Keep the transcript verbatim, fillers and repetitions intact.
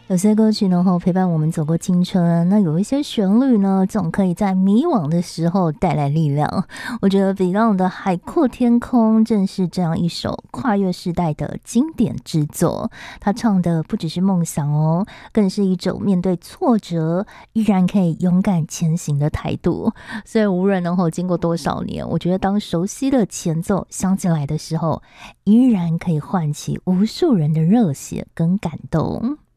有些歌曲呢，陪伴我们走过青春，那有一些旋律呢，总可以在迷惘的时候带来力量。我觉得 Beyond 的《海阔天空》正是这样一首跨越世代的经典之作。他唱的不只是梦想哦，更是一种面对挫折依然可以勇敢前行的态度。所以无论能够经过多少年，我觉得当熟悉的前奏响起来的时候，依然可以唤起无数人的热血跟感动。